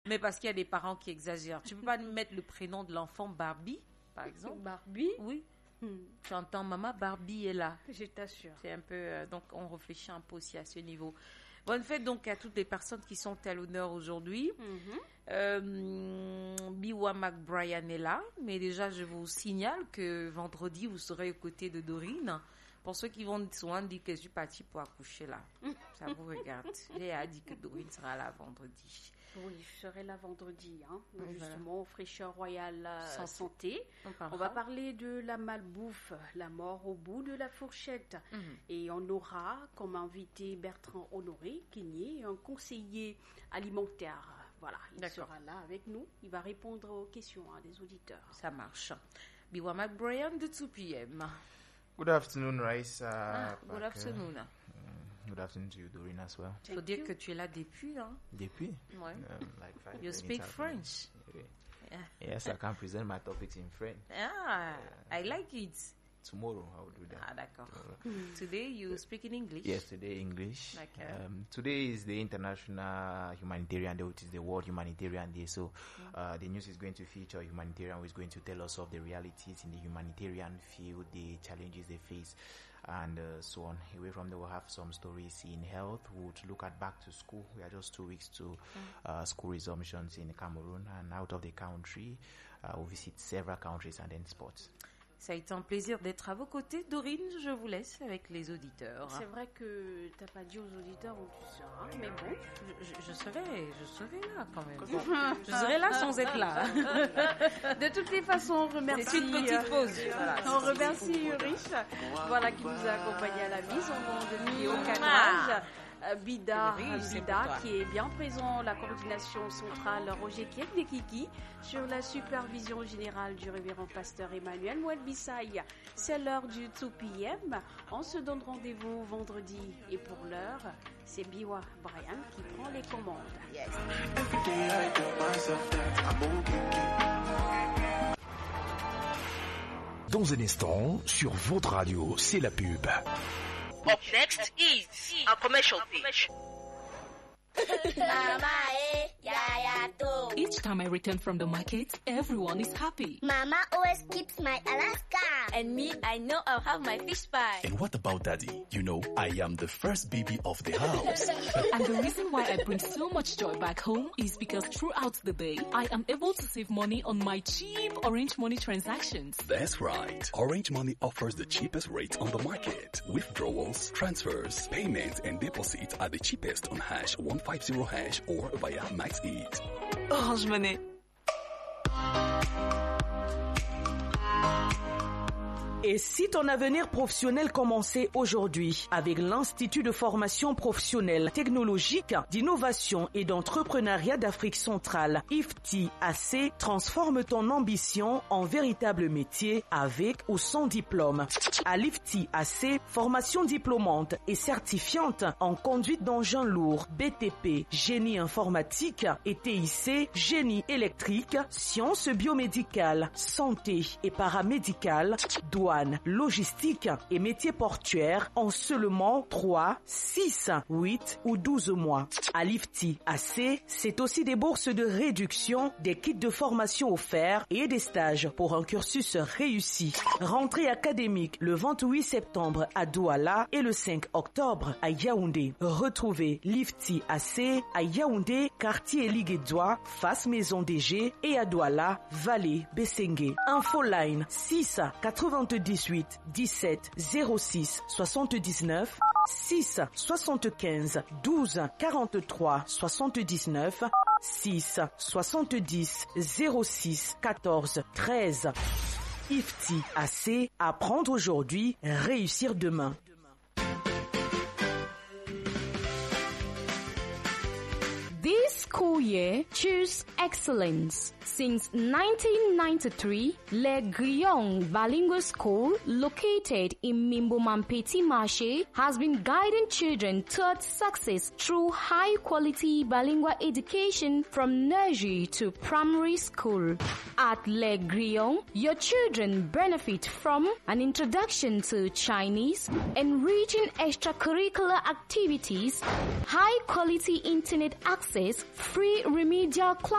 Mais parce qu'il y a des parents qui exagèrent. Tu peux pas mettre le prénom de l'enfant Barbie, par exemple. Barbie? Oui. Tu entends maman, Barbie est là. Je t'assure. C'est un peu... donc, on réfléchit un peu aussi à ce niveau. Bonne fête donc à toutes les personnes qui sont à l'honneur aujourd'hui. Biwa McBrien est là. Mais déjà, je vous signale que vendredi, vous serez aux côtés de Dorine. Pour ceux qui vont souvent dire que je suis partie pour accoucher là. Ça vous regarde. J'ai dit que Dorine sera là vendredi. Oui, je serai là vendredi, justement, voilà. au Fraîcheur Royale Santé. On va parler de la malbouffe, la mort au bout de la fourchette. Et on aura comme invité Bertrand Honoré, qui est un conseiller alimentaire. Voilà, il sera là avec nous. Il va répondre aux questions des auditeurs. Ça marche. Biwa McBrien de 2 p.m. Good afternoon, Raissa. Good afternoon. Good afternoon to you, Doreen, as well. Il faut dire que tu es là depuis, hein? Depuis? Ouais. Like 5 You speak French. Yeah. Yes, I can present my topics in French. I like it. Tomorrow, I will do that. D'accord. Today, you speak in English? Yes, today English. Okay. Today is the International Humanitarian Day, which is the World Humanitarian Day. So, the news is going to feature a humanitarian who is going to tell us of the realities in the humanitarian field, the challenges they face, and so on. Away from there, we'll have some stories in health. We'll look at back to school. We are just 2 weeks to school resumptions in Cameroon, and out of the country, we'll visit several countries and then sports. Ça a été un plaisir d'être à vos côtés. Dorine, je vous laisse avec les auditeurs. C'est vrai que tu n'as pas dit aux auditeurs où tu seras, mais bon. Je serai là quand même. Je serai là sans être là. De toutes les façons, on remercie. C'est une petite pause. Voilà, on remercie Rich, qui nous a accompagnés à la mise en bande au cadrage. Bida, qui est bien présent, la coordination centrale Roger Kiek de Kiki, sur la supervision générale du révérend pasteur Emmanuel Mouelbissaï. C'est l'heure du 2 p.m. On se donne rendez-vous vendredi. Et pour l'heure, c'est Biwa Brian qui prend les commandes. Yes. Dans un instant, sur votre radio, c'est la pub. Up next is a commercial pitch. Mama, yaya too. Each time I return from the market, everyone is happy. Mama always keeps my Alaska. And me, I know I'll have my fish pie. And what about Daddy? You know, I am the first baby of the house. And the reason why I bring so much joy back home is because throughout the day, I am able to save money on my cheap Orange Money transactions. That's right. Orange Money offers the cheapest rates on the market. Withdrawals, transfers, payments, and deposits are the cheapest on #150# or via MaxEat. Orange Money. Et si ton avenir professionnel commençait aujourd'hui avec l'Institut de formation professionnelle technologique, d'innovation et d'entrepreneuriat d'Afrique centrale, IFTI-AC, transforme ton ambition en véritable métier avec ou sans diplôme. À l'IFTI-AC, formation diplômante et certifiante en conduite d'engins lourds, BTP, génie informatique et TIC, génie électrique, sciences biomédicales, santé et paramédicales, douane, logistique et métiers portuaires en seulement 3, 6, 8 ou 12 mois. À l'IFTI-AC, c'est aussi des bourses de réduction, des kits de formation offerts et des stages pour un cursus réussi. Rentrée académique le 28 septembre à Douala et le 5 octobre à Yaoundé. Retrouvez l'IFTI-AC à Yaoundé, quartier Liguédoua, face Maison DG et à Douala, Vallée, Bessengue. Infoline 6 98 17 06 79 6 75 12 43 79 6 70 06 14 13. IFTI-AC, apprendre aujourd'hui, réussir demain. This school year, choose excellence. Since 1993, Le Griong Bilingual School, located in Mimbo-Mampeti Marche, has been guiding children towards success through high-quality bilingual education from nursery to primary school. At Le Griong, your children benefit from an introduction to Chinese, enriching extracurricular activities, high-quality internet access, free remedial classes,